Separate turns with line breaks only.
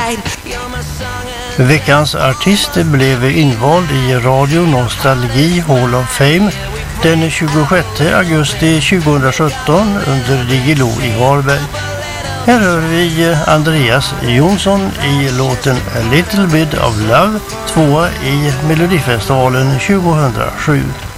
Veckans artist blev invald i Radio Nostalgi Hall of Fame den 26 augusti 2017 under Digilo i Varberg. Här hör vi Andreas Jonsson i låten A Little Bit of Love, 2 i Melodifestivalen 2007.